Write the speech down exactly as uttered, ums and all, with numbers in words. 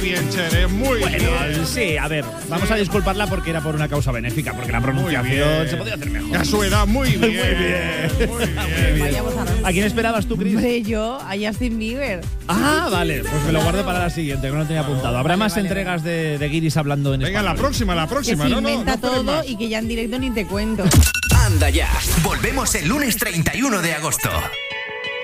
bien, Cher, muy bueno, bien. Sí, a ver, vamos a disculparla porque era por una causa benéfica, porque la pronunciación se podía hacer mejor. A su edad, muy bien. Muy bien. Muy bien. Vaya bozarrón. ¿A quién esperabas tú, Chris? Hombre, yo, a Justin Bieber. Ah, vale, pues me lo guardo para la siguiente, que no lo tenía apuntado. Habrá Vale, más vale, entregas de, de Guiris hablando en Venga, español. la próxima, la Que próxima. se no, no, inventa no esperes todo más. y que ya en directo ni te cuento. Anda ya. Volvemos el lunes treinta y uno de agosto.